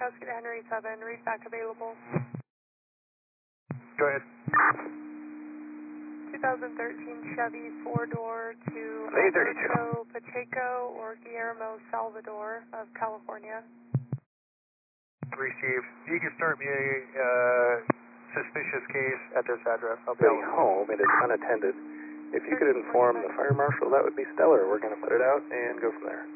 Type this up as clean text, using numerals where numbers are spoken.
Kowski to Henry 7, read back available. Go ahead. 2013 Chevy 4-door to A32. Alberto Pacheco or Guillermo Salvador of California. Received. You can start me a suspicious case at this address. I'll be home. It is unattended. If you could inform the fire marshal, that would be stellar. We're going to put it out and go from there.